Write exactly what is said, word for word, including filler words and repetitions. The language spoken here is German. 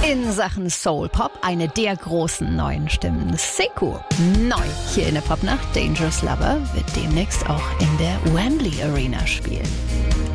In Sachen Soul Pop eine der großen neuen Stimmen. Sekou. Neu hier in der Popnacht. Dangerous Lover wird demnächst auch in der Wembley Arena spielen.